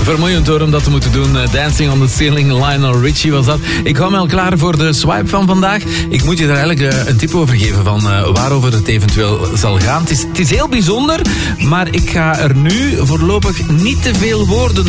Vermoeiend hoor om dat te moeten doen. Dancing on the Ceiling, Lionel Richie was dat. Ik hou me al klaar voor de swipe van vandaag. Ik moet je daar eigenlijk een tip over geven van waarover het eventueel zal gaan. Het is heel bijzonder, maar ik ga er nu voorlopig niet te veel woorden